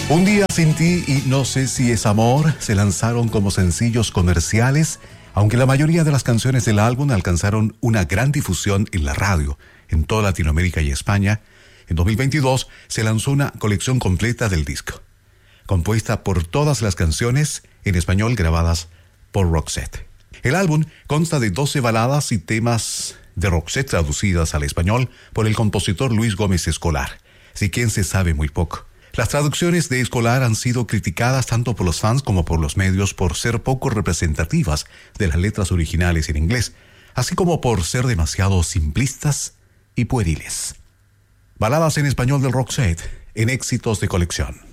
Un día sin ti y No sé si es amor se lanzaron como sencillos comerciales, aunque la mayoría de las canciones del álbum alcanzaron una gran difusión en la radio, en toda Latinoamérica y España. En 2022 se lanzó una colección completa del disco, compuesta por todas las canciones en español grabadas por Roxette. El álbum consta de 12 baladas y temas de Roxette traducidas al español por el compositor Luis Gómez Escolar, de quien se sabe muy poco. Las traducciones de Escolar han sido criticadas tanto por los fans como por los medios por ser poco representativas de las letras originales en inglés, así como por ser demasiado simplistas y pueriles. Baladas en español del Roxette en éxitos de colección.